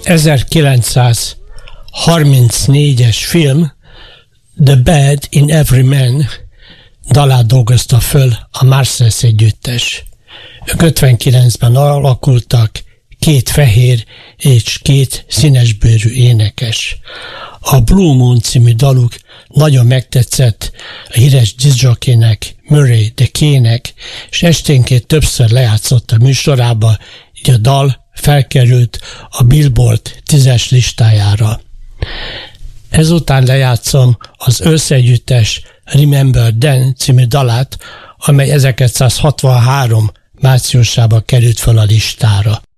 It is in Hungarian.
1934-es film The Bad in Every Man dalát dolgozta föl a Marseille együttes. Ők 59-ben alakultak, 2 fehér és 2 színesbőrű énekes. A Blue Moon című daluk nagyon megtetszett a híres diszjockeynek, Murray DeKay-nek, és esténként többször lejátszott a műsorába, így a dal felkerült a Billboard 10-es listájára. Ezután lejátszom az összeegyüttes Remember Dan című dalát, amely 1963 márciusában került fel a listára.